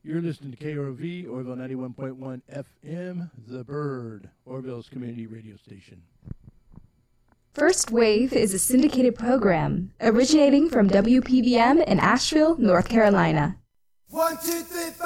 You're listening to KROV, Orville 91.1 FM, The Bird, Orville's community radio station. First Wave is a syndicated program originating from WPBM in Asheville, North Carolina. 1, 2, 3, 4.